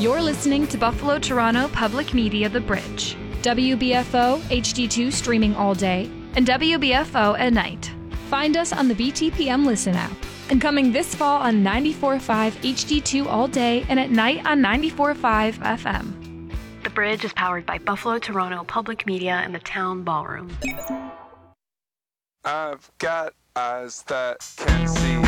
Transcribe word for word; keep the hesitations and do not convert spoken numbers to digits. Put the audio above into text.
You're listening to Buffalo Toronto Public Media The Bridge. W B F O H D two streaming all day and W B F O at night. Find us on the B T P M Listen app. And coming this fall on ninety-four point five H D two all day and at night on ninety-four point five F M. The Bridge is powered by Buffalo Toronto Public Media and the Town Ballroom. I've got eyes that can see